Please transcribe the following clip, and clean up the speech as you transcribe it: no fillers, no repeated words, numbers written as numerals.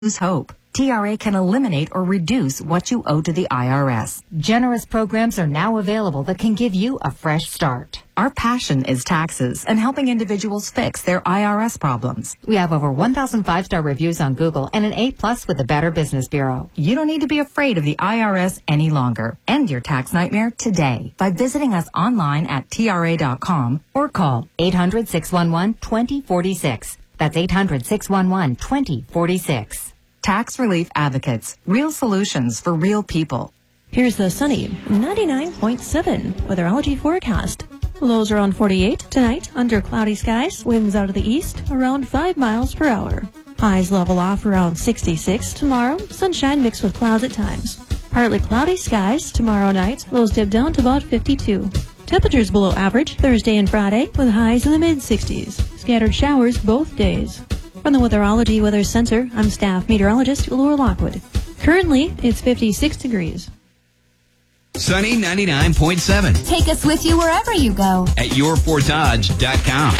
lose hope. TRA can eliminate or reduce what you owe to the IRS. Generous programs are now available that can give you a fresh start. Our passion is taxes and helping individuals fix their IRS problems. We have over 1,000 5-star reviews on Google and an A+ with the Better Business Bureau. You don't need to be afraid of the IRS any longer. End your tax nightmare today by visiting us online at TRA.com or call 800-611-2046. That's 800-611-2046. Tax Relief Advocates. Real solutions for real people. Here's the sunny 99.7 weatherology forecast. Lows around 48 tonight under cloudy skies. Winds out of the east around 5 miles per hour. Highs level off around 66 tomorrow. Sunshine mixed with clouds at times. Partly cloudy skies tomorrow night. Lows dip down to about 52. Temperatures below average Thursday and Friday with highs in the mid-60s. Scattered showers both days. From the Weatherology Weather Center, I'm staff meteorologist Laura Lockwood. Currently, it's 56 degrees. Sunny 99.7. Take us with you wherever you go. At yourfortodge.com.